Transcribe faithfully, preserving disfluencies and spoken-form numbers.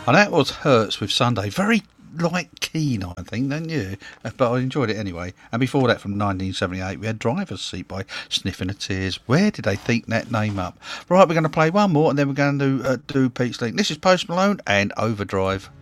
And that was Hertz with Sunday. Very light key night, I think, didn't you? But I enjoyed it anyway. And before that, from nineteen seventy-eight, we had Driver's Seat by Sniffing the Tears. Where did they think that name up? Right, we're going to play one more, and then we're going to uh, do Pete's Link. This is Post Malone and Overdrive.